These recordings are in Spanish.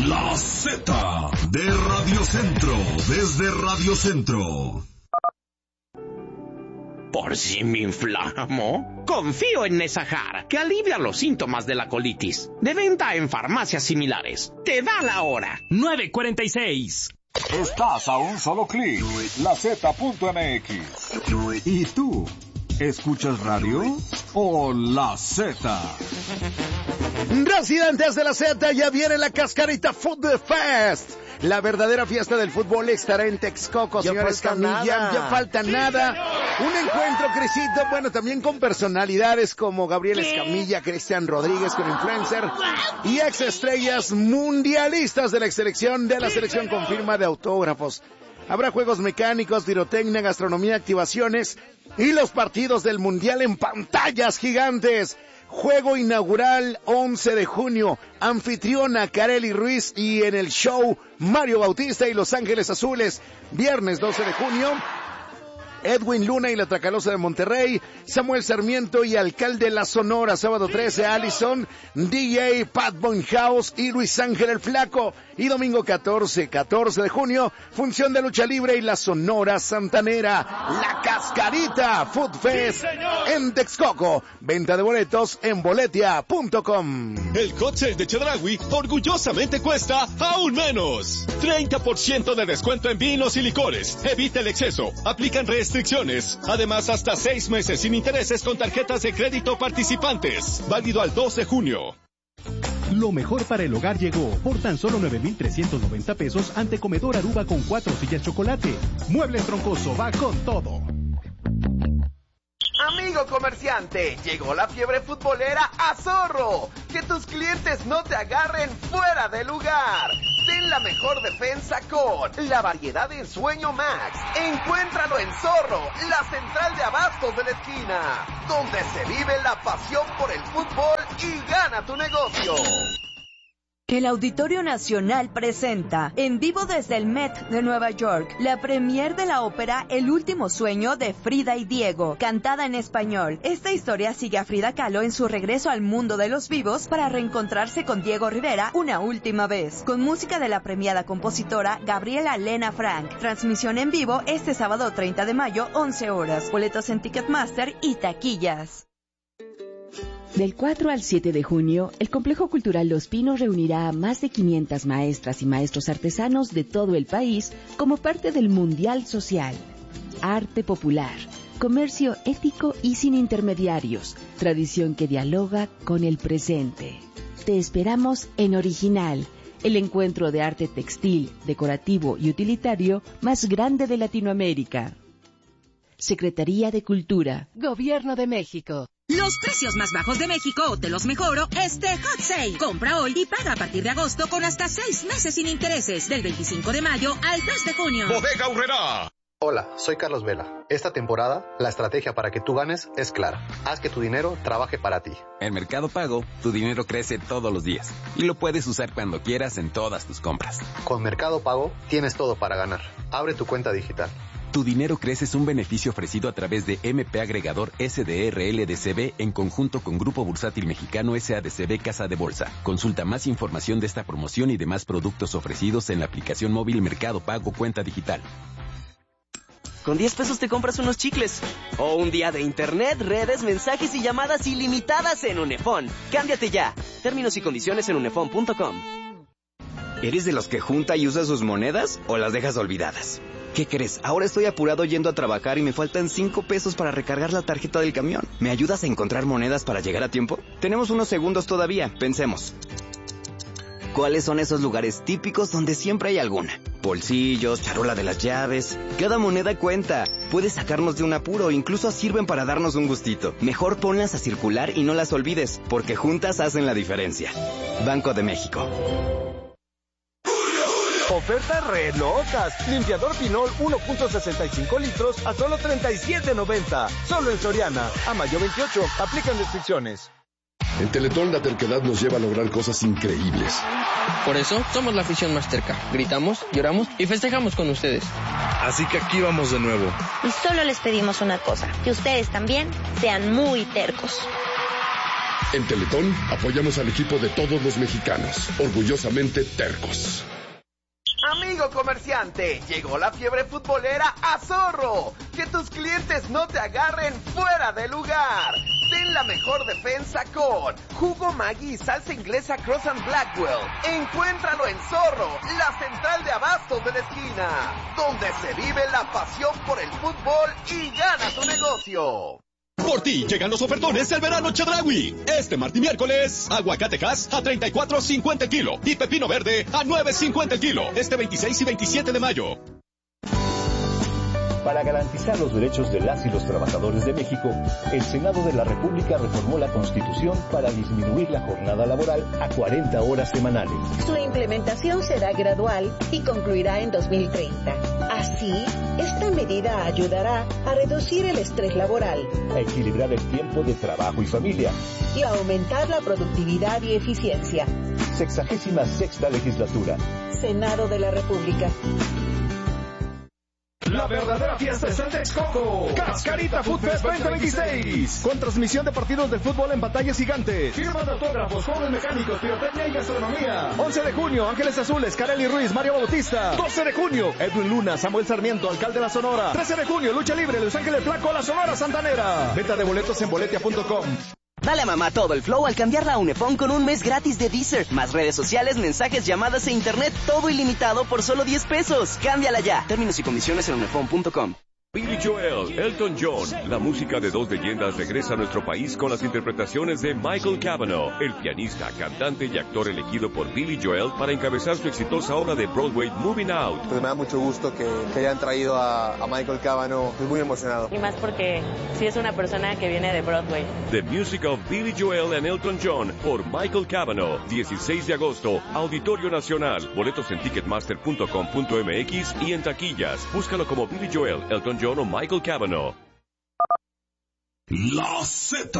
La Z de Radio Centro, desde Radio Centro. ¿Por si me inflamo? Confío en Nesajar, que alivia los síntomas de la colitis. De venta en farmacias similares. Te da la hora. 9:46. Estás a un solo clic. LaZ.mx. ¿Y tú? ¿Escuchas radio o La Z? Residentes de La Z, ya viene la Cascarita Food Fest. La verdadera fiesta del fútbol estará en Texcoco, señores Camilla. Ya falta nada. Un encuentro, Crisito, bueno, también con personalidades como Gabriel Escamilla, Cristian Rodríguez, con influencer, y ex-estrellas mundialistas de la selección con firma de autógrafos. Habrá juegos mecánicos, pirotecnia, gastronomía, activaciones y los partidos del Mundial en pantallas gigantes. Juego inaugural 11 de junio, anfitriona Kareli Ruiz y en el show Mario Bautista y Los Ángeles Azules. Viernes 12 de junio, Edwin Luna y la Tracalosa de Monterrey, Samuel Sarmiento y Alcalde La Sonora. Sábado 13, Allison, DJ Pat Bonhouse y Luis Ángel el Flaco. Y domingo 14 de junio, función de lucha libre y la Sonora Santanera. La Cascarita Food Fest en Texcoco. Venta de boletos en boletia.com. El hot sale de Chedraui orgullosamente cuesta aún menos. 30% de descuento en vinos y licores. Evita el exceso. Aplican restricciones. Además, hasta 6 meses sin intereses con tarjetas de crédito participantes. Válido al 2 de junio. Lo mejor para el hogar llegó por tan solo 9,390 pesos ante comedor Aruba con 4 sillas chocolate. Muebles Troncoso va con todo. Amigo comerciante, llegó la fiebre futbolera a Zorro. Que tus clientes no te agarren fuera de lugar. Ten la mejor defensa con la variedad de Ensueño Max. Encuéntralo en Zorro, la central de abastos de la esquina, donde se vive la pasión por el fútbol y gana tu negocio. El Auditorio Nacional presenta, en vivo desde el Met de Nueva York, la premier de la ópera El último sueño de Frida y Diego, cantada en español. Esta historia sigue a Frida Kahlo en su regreso al mundo de los vivos para reencontrarse con Diego Rivera una última vez, con música de la premiada compositora Gabriela Lena Frank. Transmisión en vivo este sábado 30 de mayo, 11 horas. Boletos en Ticketmaster y taquillas. Del 4 al 7 de junio, el Complejo Cultural Los Pinos reunirá a más de 500 maestras y maestros artesanos de todo el país como parte del Mundial Social. Arte popular, comercio ético y sin intermediarios, tradición que dialoga con el presente. Te esperamos en Original, el encuentro de arte textil, decorativo y utilitario más grande de Latinoamérica. Secretaría de Cultura, Gobierno de México. Los precios más bajos de México o te los mejoro este Hot Sale. Compra hoy y paga a partir de agosto con hasta 6 meses sin intereses. Del 25 de mayo al 3 de junio. Bodega Aurrerá. Hola, soy Carlos Vela. Esta temporada, la estrategia para que tú ganes es clara. Haz que tu dinero trabaje para ti. En Mercado Pago, tu dinero crece todos los días y lo puedes usar cuando quieras en todas tus compras. Con Mercado Pago, tienes todo para ganar. Abre tu cuenta digital. Tu dinero crece es un beneficio ofrecido a través de MP Agregador SDRL DCB en conjunto con Grupo Bursátil Mexicano SADCB Casa de Bolsa. Consulta más información de esta promoción y demás productos ofrecidos en la aplicación móvil Mercado Pago Cuenta Digital. Con 10 pesos te compras unos chicles. O un día de internet, redes, mensajes y llamadas ilimitadas en Unefón. Cámbiate ya. Términos y condiciones en unefón.com. ¿Eres de los que junta y usa sus monedas o las dejas olvidadas? ¿Qué crees? Ahora estoy apurado yendo a trabajar y me faltan 5 pesos para recargar la tarjeta del camión. ¿Me ayudas a encontrar monedas para llegar a tiempo? Tenemos unos segundos todavía. Pensemos. ¿Cuáles son esos lugares típicos donde siempre hay alguna? Bolsillos, charola de las llaves. Cada moneda cuenta. Puede sacarnos de un apuro, incluso sirven para darnos un gustito. Mejor ponlas a circular y no las olvides, porque juntas hacen la diferencia. Banco de México. Ofertas re locas. Limpiador Pinol 1.65 litros a solo $37.90. Solo en Soriana. A mayo 28. Aplican restricciones. En Teletón la terquedad nos lleva a lograr cosas increíbles. Por eso somos la afición más terca. Gritamos, lloramos y festejamos con ustedes. Así que aquí vamos de nuevo. Y solo les pedimos una cosa, que ustedes también sean muy tercos. En Teletón apoyamos al equipo de todos los mexicanos, orgullosamente tercos. Amigo comerciante, llegó la fiebre futbolera a Zorro. Que tus clientes no te agarren fuera de lugar. Ten la mejor defensa con jugo Maggi y salsa inglesa Cross and Blackwell. Encuéntralo en Zorro, la central de abastos de la esquina, donde se vive la pasión por el fútbol y gana tu negocio. Por ti llegan los ofertones del verano Chedraui. Este martes y miércoles, aguacatejas a $34.50 el kilo y pepino verde a $9.50 el kilo. Este 26 y 27 de mayo. Para garantizar los derechos de las y los trabajadores de México, el Senado de la República reformó la Constitución para disminuir la jornada laboral a 40 horas semanales. Su implementación será gradual y concluirá en 2030. Así, esta medida ayudará a reducir el estrés laboral, a equilibrar el tiempo de trabajo y familia y a aumentar la productividad y eficiencia. 66ª legislatura. Senado de la República. La verdadera fiesta está en Texcoco. Cascarita Food Fest 2026. Con transmisión de partidos del fútbol en pantallas gigantes. Firma de autógrafos, juegos mecánicos, pirotecnia y gastronomía. 11 de junio, Ángeles Azules, Kareli Ruiz, Mario Bautista. 12 de junio, Edwin Luna, Samuel Sarmiento, alcalde de la Sonora. 13 de junio, Lucha Libre, Luis Ángeles Flaco, la Sonora Santanera. Venta de boletos en boletia.com. Dale a mamá todo el flow al cambiarla a Unifón con un mes gratis de Deezer. Más redes sociales, mensajes, llamadas e internet, todo ilimitado por solo $10. Cámbiala ya. Términos y condiciones en unifón.com. Billy Joel, Elton John, la música de dos leyendas regresa a nuestro país con las interpretaciones de Michael Cavanaugh, el pianista, cantante y actor elegido por Billy Joel para encabezar su exitosa obra de Broadway Moving Out. Pues me da mucho gusto que hayan traído a Michael Cavanaugh, estoy muy emocionado. Y más porque sí es una persona que viene de Broadway. The Music of Billy Joel and Elton John por Michael Cavanaugh, 16 de agosto, Auditorio Nacional, boletos en ticketmaster.com.mx y en taquillas. Búscalo como Billy Joel, Elton John o Michael Cavanaugh. La Z.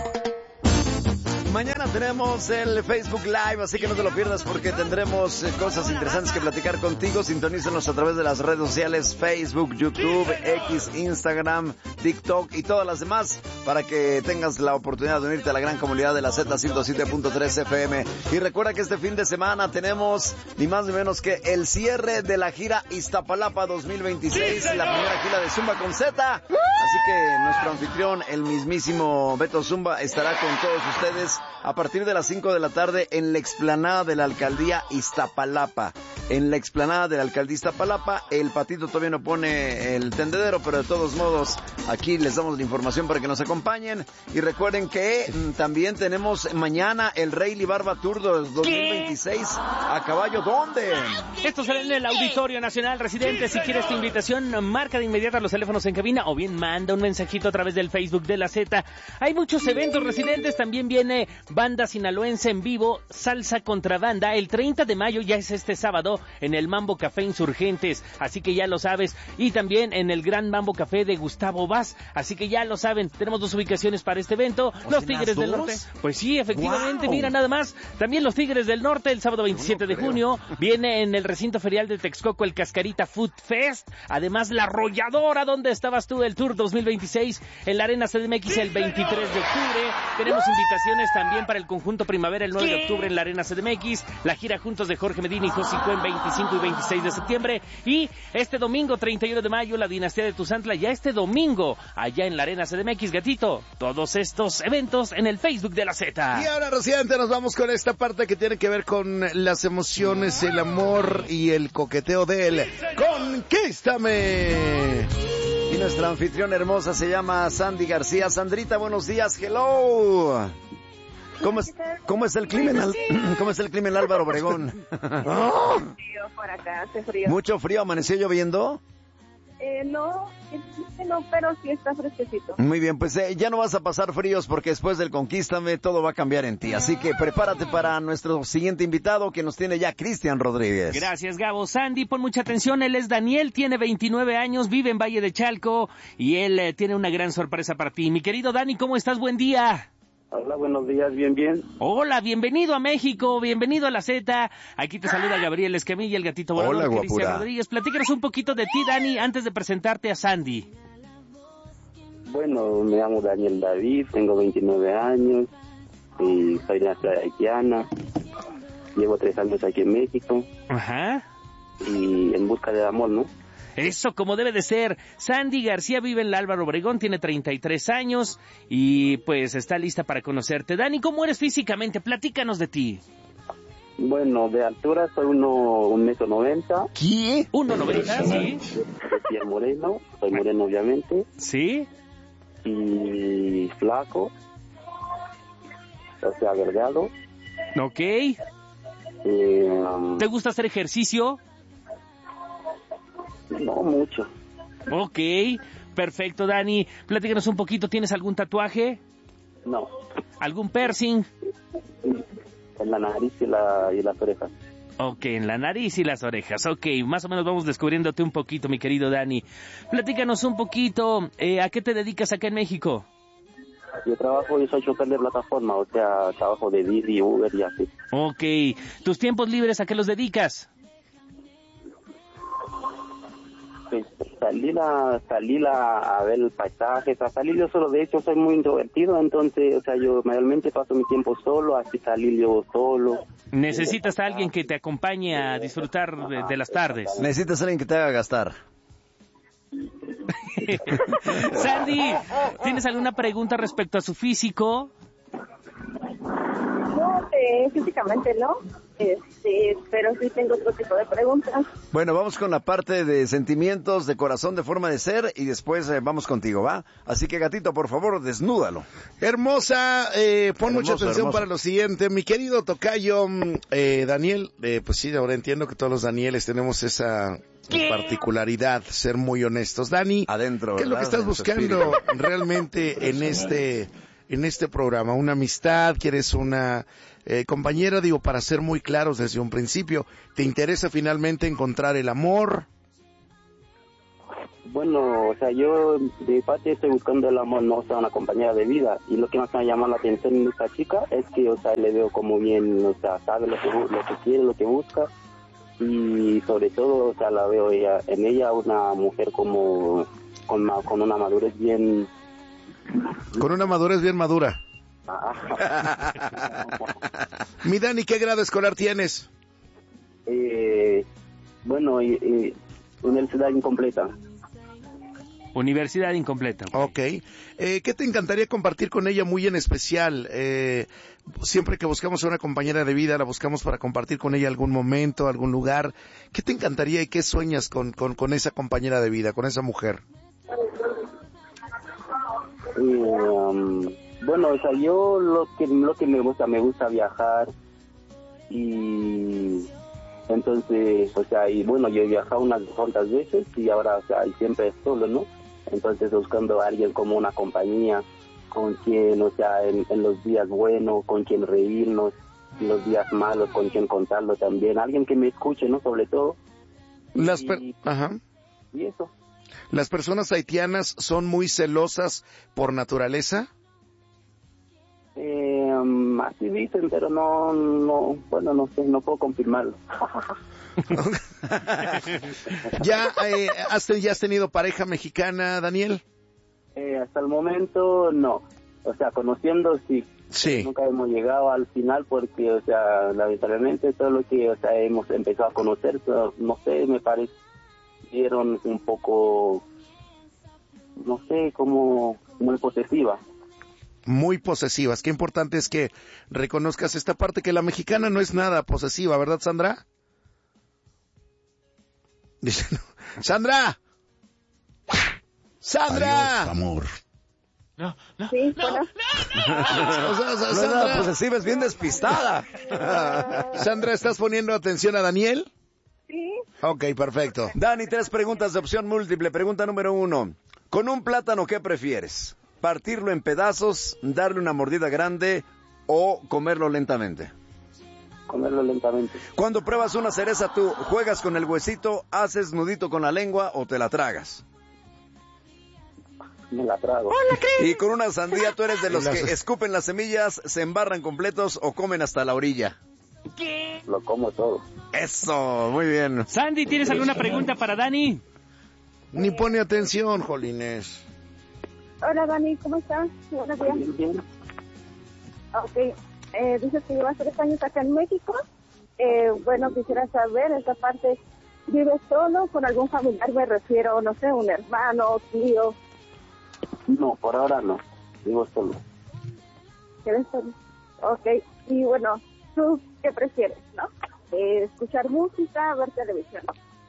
Mañana tenemos el Facebook Live, así que no te lo pierdas porque tendremos cosas interesantes que platicar contigo. Sintonízanos a través de las redes sociales, Facebook, YouTube, X, Instagram, TikTok y todas las demás para que tengas la oportunidad de unirte a la gran comunidad de la Z 107.3 FM. Y recuerda que este fin de semana tenemos ni más ni menos que el cierre de la gira Iztapalapa 2026, la primera gira de Zumba con Z. Así que nuestro anfitrión, el mismísimo Beto Zumba, estará con todos ustedes a partir de las 5 de la tarde en la explanada de la alcaldía Iztapalapa. En la explanada de la alcaldía Iztapalapa, el Patito todavía no pone el tendedero, pero de todos modos aquí les damos la información para que nos acompañen. Y recuerden que también tenemos mañana el Rayleigh Barba Tour 2026 a caballo. ¿Dónde? Esto será en el Auditorio Nacional. Residente, si quieres tu invitación, marca de inmediato los teléfonos en cabina o bien manda un mensajito a través del Facebook de la Z. Hay muchos eventos, residentes. También viene Banda Sinaloense en vivo, Salsa contra Banda. El 30 de mayo ya es este sábado en el Mambo Café Insurgentes, así que ya lo sabes. Y también en el Gran Mambo Café de Gustavo Vaz, así que ya lo saben. Tenemos 2 ubicaciones para este evento. Los Tigres del Norte. Pues sí, efectivamente, mira nada más. También los Tigres del Norte el sábado 27 de junio. Viene en el recinto ferial de Texcoco el Cascarita Food Fest. Además, La Arrolladora, ¿dónde estabas tú? El Tour 2026 en la Arena CDMX el 23 de octubre. Tenemos invitaciones también para el conjunto Primavera el 9 de octubre en la Arena CDMX, la gira juntos de Jorge Medina y Josicó en 25 y 26 de septiembre, y este domingo 31 de mayo la Dinastía de Tuzantla, ya este domingo allá en la Arena CDMX. Gatito, todos estos eventos en el Facebook de la Z. Y ahora, residente, nos vamos con esta parte que tiene que ver con las emociones, el amor y el coqueteo de él. ¡Conquístame! Y nuestra anfitriona hermosa se llama Sandy García. Sandrita, buenos días, hello. ¿Cómo es el clima en Álvaro Obregón? Frío por acá, hace frío. ¿Mucho frío? ¿Amaneció lloviendo? No, pero sí está fresquecito. Muy bien, pues ya no vas a pasar fríos porque después del Conquístame todo va a cambiar en ti. Así que prepárate para nuestro siguiente invitado que nos tiene ya Cristian Rodríguez. Gracias, Gabo. Sandy, pon mucha atención. Él es Daniel, tiene 29 años, vive en Valle de Chalco y él tiene una gran sorpresa para ti. Mi querido Dani, ¿cómo estás? Buen día. Hola, buenos días, bien. Hola, bienvenido a México, bienvenido a la Z. Aquí te saluda Gabriel Escamilla, el gatito volador. Hola, Cristian guapura. Rodríguez. Platícanos un poquito de ti, Dani, antes de presentarte a Sandy. Bueno, me llamo Daniel David, tengo 29 años, soy de la ciudad haitiana, llevo 3 años aquí en México. Ajá. Y en busca del amor, ¿no? Eso, como debe de ser. Sandy García vive en la Álvaro Obregón, tiene 33 años y pues está lista para conocerte. Dani, ¿cómo eres físicamente? Platícanos de ti. Bueno, de altura soy 1,90 m. ¿Qué? 1,90 m, sí. De piel moreno, soy moreno obviamente. ¿Sí? Y flaco, o sea, delgado. Ok. ¿Te gusta hacer ejercicio? No mucho. Ok, perfecto, Dani. Platícanos un poquito, ¿tienes algún tatuaje? No. ¿Algún piercing? En la nariz y las orejas. Ok, en la nariz y las orejas. Ok, más o menos vamos descubriéndote un poquito, mi querido Dani. Platícanos un poquito, ¿a qué te dedicas acá en México? Yo soy chofer de plataforma, o sea, trabajo de Didi, Uber y así. Ok, ¿tus tiempos libres a qué los dedicas? Pues salir a ver el paisaje, yo solo, de hecho soy muy introvertido, entonces, o sea, yo mayormente paso mi tiempo solo, así salir yo solo. ¿Necesitas a alguien que te acompañe a disfrutar de las tardes? ¿Necesitas a alguien que te haga gastar? Sandy, ¿tienes alguna pregunta respecto a su físico? No, físicamente no, pero sí tengo otro tipo de preguntas. Bueno, vamos con la parte de sentimientos, de corazón, de forma de ser, y después vamos contigo, ¿va? Así que, gatito, por favor, desnúdalo. Hermosa, pon mucha atención para lo siguiente. Mi querido tocayo, Daniel, pues sí, ahora entiendo que todos los Danieles tenemos esa particularidad, ser muy honestos. Dani, adentro, ¿qué es lo que estás buscando realmente en este programa? ¿Una amistad? ¿Quieres una compañera? Digo, para ser muy claros desde un principio, ¿te interesa finalmente encontrar el amor? Bueno, o sea, yo de parte estoy buscando el amor, no, o sea, una compañera de vida. Y lo que más me llama la atención en esta chica es que, o sea, le veo como bien, o sea, sabe lo que quiere, lo que busca. Y sobre todo, o sea, la veo en ella una mujer como con una madurez bien... Con una madurez bien madura. Mi Dani, ¿qué grado escolar tienes? Bueno, universidad incompleta. Universidad incompleta. Ok. ¿Qué te encantaría compartir con ella muy en especial? Siempre que buscamos a una compañera de vida, la buscamos para compartir con ella algún momento, algún lugar. ¿Qué te encantaría y qué sueñas con esa compañera de vida, con esa mujer? Bueno, o sea, yo lo que me gusta viajar, y entonces, o sea, y bueno, yo he viajado unas cuantas veces y ahora, o sea, y siempre solo, ¿no? Entonces buscando a alguien como una compañía, con quien, o sea, en los días buenos, con quien reírnos, en los días malos, con quien contarlo también, alguien que me escuche, ¿no? Sobre todo. Ajá. Y eso. ¿Las personas haitianas son muy celosas por naturaleza? Así dicen, pero no, bueno, no sé, no puedo confirmarlo. ¿Ya has tenido pareja mexicana, Daniel? Hasta el momento no, o sea, conociendo sí. Nunca hemos llegado al final porque, o sea, lamentablemente todo lo que, o sea, hemos empezado a conocer, no sé, me parecieron un poco, no sé, como muy posesiva. Muy posesivas. Qué importante es que reconozcas esta parte, que la mexicana no es nada posesiva, ¿verdad, Sandra? Dice, no. ¡Sandra! ¡Sandra! Adiós, amor. No. Sí, bueno. No es nada posesiva, es bien despistada. Sandra, ¿estás poniendo atención a Daniel? Sí. Ok, perfecto. Dani, 3 preguntas de opción múltiple. Pregunta número 1. Con un plátano, ¿qué prefieres? ¿Partirlo en pedazos, darle una mordida grande o comerlo lentamente? Comerlo lentamente. Cuando pruebas una cereza, ¿tú juegas con el huesito, haces nudito con la lengua o te la tragas? Me la trago. ¡Hola, Cris! Y con una sandía, ¿tú eres de los que escupen las semillas, se embarran completos o comen hasta la orilla? ¿Qué? Lo como todo. Eso, muy bien. Sandy, ¿tienes alguna pregunta para Dani? Ni pone atención, Jolines. Hola, Dani, ¿cómo estás? Buenos días. Bien. Ok, dices que llevas 3 años acá en México. Bueno, quisiera saber, esta parte, ¿vives solo? ¿Con algún familiar? Me refiero, no sé, un hermano, tío. No, por ahora no. Vivo solo. ¿Eres solo? Ok. Y bueno, ¿tú qué prefieres, no? ¿Escuchar música, ver televisión?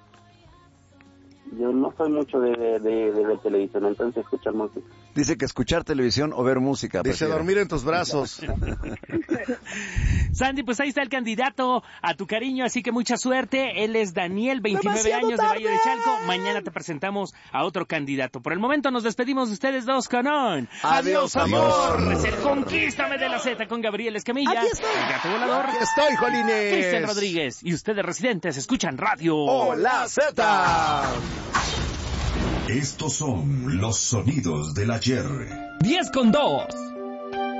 Yo no soy mucho de ver televisión, entonces escuchar música. Dice que escuchar televisión o ver música. Dice dormir en tus brazos. Sandy, pues ahí está el candidato a tu cariño, así que mucha suerte. Él es Daniel, 29 años, de Valle de Chalco. Mañana te presentamos a otro candidato. Por el momento nos despedimos de ustedes dos con un adiós, amor. Es el Conquístame de la Z con Gabriel Escamilla, Aquí estoy. el Gato Volador. Aquí estoy, Jolines. Cristian Rodríguez. Y ustedes, residentes, escuchan Radio Hola Z. Estos son los sonidos del ayer. 10:02.